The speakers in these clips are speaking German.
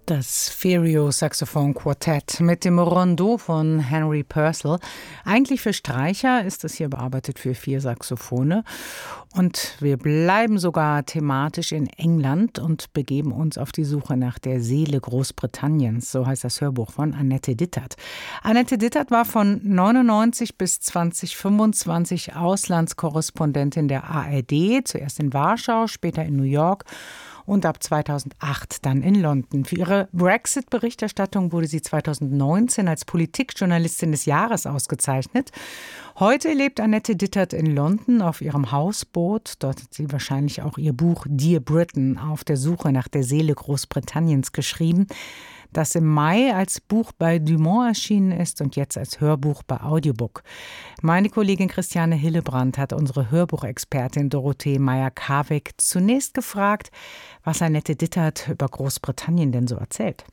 Das Fereo-Saxophon-Quartett mit dem Rondeau von Henry Purcell. Eigentlich für Streicher, ist es hier bearbeitet für 4 Saxophone. Und wir bleiben sogar thematisch in England und begeben uns auf die Suche nach der Seele Großbritanniens. So heißt das Hörbuch von Annette Dittert. Annette Dittert war von 1999 bis 2025 Auslandskorrespondentin der ARD, zuerst in Warschau, später in New York und ab 2008 dann in London. Für ihre Brexit-Berichterstattung wurde sie 2019 als Politikjournalistin des Jahres ausgezeichnet. Heute lebt Annette Dittert in London auf ihrem Hausboot. Dort hat sie wahrscheinlich auch ihr Buch Dear Britain auf der Suche nach der Seele Großbritanniens geschrieben, das im Mai als Buch bei Dumont erschienen ist und jetzt als Hörbuch bei Audiobook. Meine Kollegin Christiane Hillebrand hat unsere Hörbuchexpertin Dorothee Meyer-Karweg zunächst gefragt, was Annette Dittert über Großbritannien denn so erzählt.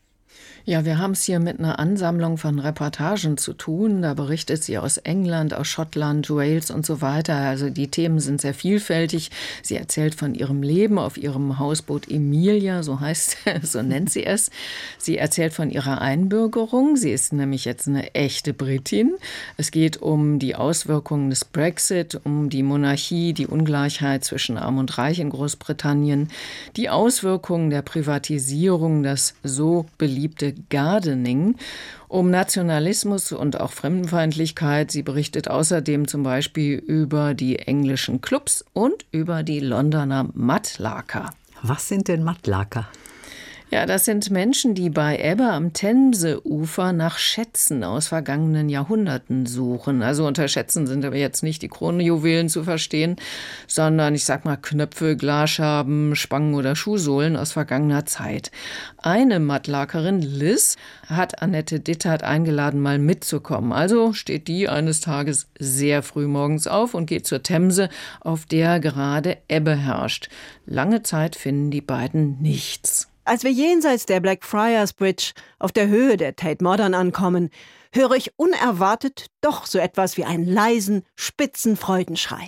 Ja, wir haben es hier mit einer Ansammlung von Reportagen zu tun. Da berichtet sie aus England, aus Schottland, Wales und so weiter. Also die Themen sind sehr vielfältig. Sie erzählt von ihrem Leben auf ihrem Hausboot Emilia, so nennt sie es. Sie erzählt von ihrer Einbürgerung. Sie ist nämlich jetzt eine echte Britin. Es geht um die Auswirkungen des Brexit, um die Monarchie, die Ungleichheit zwischen Arm und Reich in Großbritannien, die Auswirkungen der Privatisierung, das so beliebte Gardening, um Nationalismus und auch Fremdenfeindlichkeit. Sie berichtet außerdem zum Beispiel über die englischen Clubs und über die Londoner Mattlaker. Was sind denn Mattlaker? Ja, das sind Menschen, die bei Ebbe am Themseufer nach Schätzen aus vergangenen Jahrhunderten suchen. Also unter Schätzen sind aber jetzt nicht die Kronjuwelen zu verstehen, sondern ich sag mal Knöpfe, Glasscherben, Spangen oder Schuhsohlen aus vergangener Zeit. Eine Mattlakerin, Liz, hat Annette Dittert eingeladen, mal mitzukommen. Also steht die eines Tages sehr früh morgens auf und geht zur Themse, auf der gerade Ebbe herrscht. Lange Zeit finden die beiden nichts. Als wir jenseits der Blackfriars Bridge auf der Höhe der Tate Modern ankommen, höre ich unerwartet doch so etwas wie einen leisen, spitzen Freudenschrei.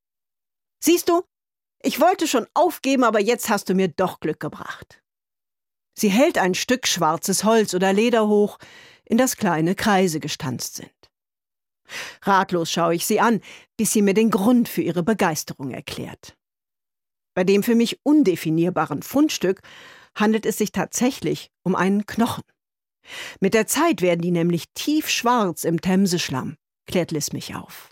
Siehst du, ich wollte schon aufgeben, aber jetzt hast du mir doch Glück gebracht. Sie hält ein Stück schwarzes Holz oder Leder hoch, in das kleine Kreise gestanzt sind. Ratlos schaue ich sie an, bis sie mir den Grund für ihre Begeisterung erklärt. Bei dem für mich undefinierbaren Fundstück handelt es sich tatsächlich um einen Knochen. Mit der Zeit werden die nämlich tiefschwarz im Themseschlamm, klärt Liz mich auf.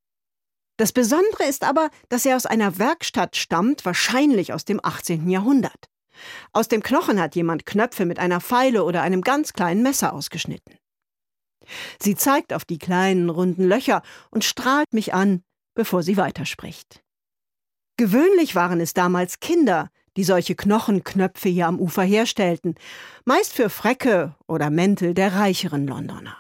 Das Besondere ist aber, dass er aus einer Werkstatt stammt, wahrscheinlich aus dem 18. Jahrhundert. Aus dem Knochen hat jemand Knöpfe mit einer Feile oder einem ganz kleinen Messer ausgeschnitten. Sie zeigt auf die kleinen, runden Löcher und strahlt mich an, bevor sie weiterspricht. Gewöhnlich waren es damals Kinder, die solche Knochenknöpfe hier am Ufer herstellten, meist für Fräcke oder Mäntel der reicheren Londoner.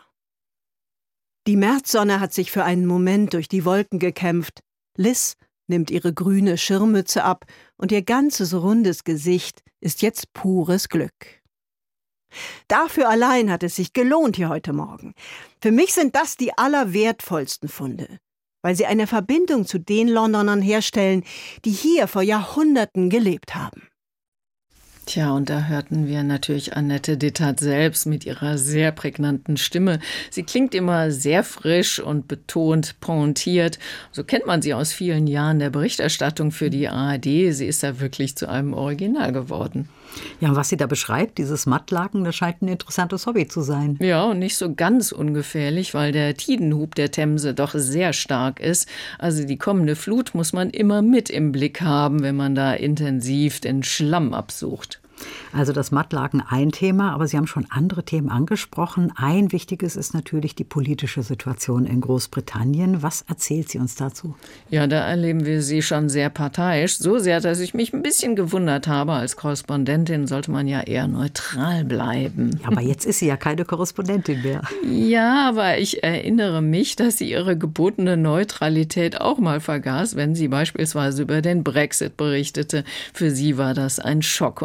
Die Märzsonne hat sich für einen Moment durch die Wolken gekämpft. Liz nimmt ihre grüne Schirmmütze ab und ihr ganzes rundes Gesicht ist jetzt pures Glück. Dafür allein hat es sich gelohnt hier heute Morgen. Für mich sind das die allerwertvollsten Funde, weil sie eine Verbindung zu den Londonern herstellen, die hier vor Jahrhunderten gelebt haben. Tja, und da hörten wir natürlich Annette Dittert selbst mit ihrer sehr prägnanten Stimme. Sie klingt immer sehr frisch und betont pointiert. So kennt man sie aus vielen Jahren der Berichterstattung für die ARD. Sie ist da wirklich zu einem Original geworden. Ja, und was sie da beschreibt, dieses Mattlaken, das scheint ein interessantes Hobby zu sein. Ja, und nicht so ganz ungefährlich, weil der Tidenhub der Themse doch sehr stark ist. Also die kommende Flut muss man immer mit im Blick haben, wenn man da intensiv den Schlamm absucht. Also das Mattlaken ein Thema, aber Sie haben schon andere Themen angesprochen. Ein wichtiges ist natürlich die politische Situation in Großbritannien. Was erzählt sie uns dazu? Ja, da erleben wir sie schon sehr parteiisch. So sehr, dass ich mich ein bisschen gewundert habe. Als Korrespondentin sollte man ja eher neutral bleiben. Ja, aber jetzt ist sie ja keine Korrespondentin mehr. Ja, aber ich erinnere mich, dass sie ihre gebotene Neutralität auch mal vergaß, wenn sie beispielsweise über den Brexit berichtete. Für sie war das ein Schock und sie zeigt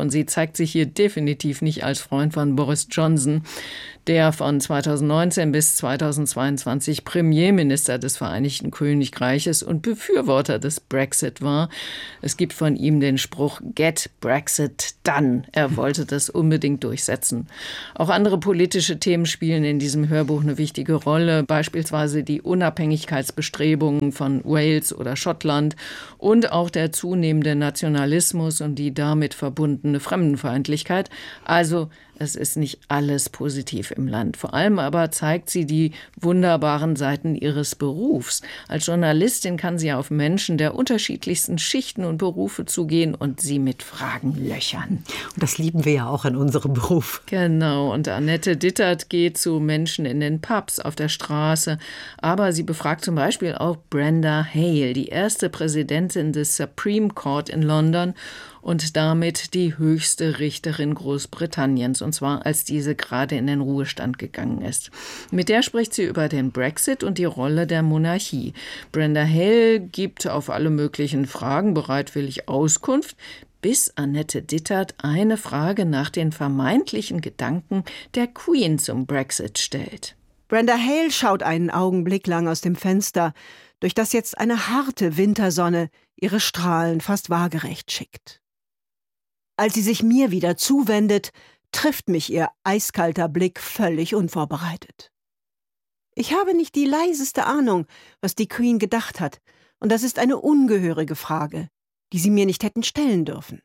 zeigt sich hier definitiv nicht als Freund von Boris Johnson, der von 2019 bis 2022 Premierminister des Vereinigten Königreiches und Befürworter des Brexit war. Es gibt von ihm den Spruch "Get Brexit done". Er wollte das unbedingt durchsetzen. Auch andere politische Themen spielen in diesem Hörbuch eine wichtige Rolle, beispielsweise die Unabhängigkeitsbestrebungen von Wales oder Schottland und auch der zunehmende Nationalismus und die damit verbundene Fremdenfeindlichkeit. Also es ist nicht alles positiv im Land. Vor allem aber zeigt sie die wunderbaren Seiten ihres Berufs. Als Journalistin kann sie auf Menschen der unterschiedlichsten Schichten und Berufe zugehen und sie mit Fragen löchern. Und das lieben wir ja auch in unserem Beruf. Genau, und Annette Dittert geht zu Menschen in den Pubs, auf der Straße. Aber sie befragt zum Beispiel auch Brenda Hale, die erste Präsidentin des Supreme Court in London und damit die höchste Richterin Großbritanniens, und zwar als diese gerade in den Ruhestand gegangen ist. Mit der spricht sie über den Brexit und die Rolle der Monarchie. Brenda Hale gibt auf alle möglichen Fragen bereitwillig Auskunft, bis Annette Dittert eine Frage nach den vermeintlichen Gedanken der Queen zum Brexit stellt. Brenda Hale schaut einen Augenblick lang aus dem Fenster, durch das jetzt eine harte Wintersonne ihre Strahlen fast waagerecht schickt. Als sie sich mir wieder zuwendet, trifft mich ihr eiskalter Blick völlig unvorbereitet. Ich habe nicht die leiseste Ahnung, was die Queen gedacht hat, und das ist eine ungehörige Frage, die sie mir nicht hätten stellen dürfen.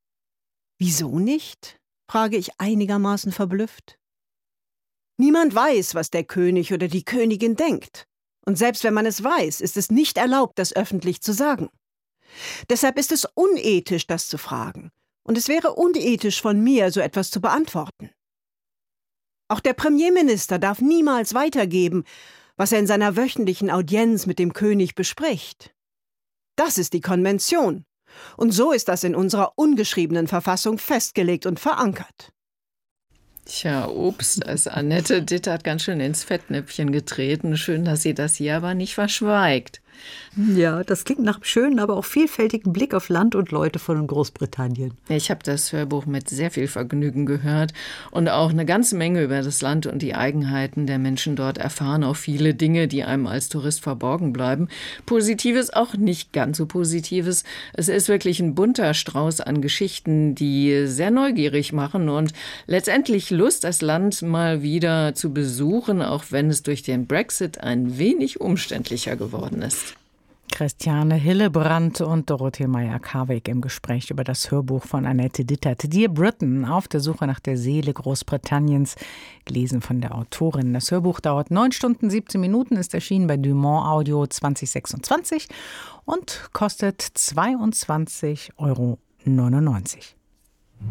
»Wieso nicht?« frage ich einigermaßen verblüfft. Niemand weiß, was der König oder die Königin denkt. Und selbst wenn man es weiß, ist es nicht erlaubt, das öffentlich zu sagen. Deshalb ist es unethisch, das zu fragen. Und es wäre unethisch von mir, so etwas zu beantworten. Auch der Premierminister darf niemals weitergeben, was er in seiner wöchentlichen Audienz mit dem König bespricht. Das ist die Konvention. Und so ist das in unserer ungeschriebenen Verfassung festgelegt und verankert. Tja, ups, da ist Annette Dittert ganz schön ins Fettnäpfchen getreten. Schön, dass sie das hier aber nicht verschweigt. Ja, das klingt nach einem schönen, aber auch vielfältigen Blick auf Land und Leute von Großbritannien. Ich habe das Hörbuch mit sehr viel Vergnügen gehört und auch eine ganze Menge über das Land und die Eigenheiten der Menschen dort erfahren. Auch viele Dinge, die einem als Tourist verborgen bleiben. Positives, auch nicht ganz so Positives. Es ist wirklich ein bunter Strauß an Geschichten, die sehr neugierig machen und letztendlich Lust, das Land mal wieder zu besuchen, auch wenn es durch den Brexit ein wenig umständlicher geworden ist. Christiane Hillebrand und Dorothee Meyer-Karweg im Gespräch über das Hörbuch von Annette Dittert. Dear Britain, auf der Suche nach der Seele Großbritanniens, gelesen von der Autorin. Das Hörbuch dauert 9 Stunden, 17 Minuten, ist erschienen bei Dumont Audio 2026 und kostet 22,99 €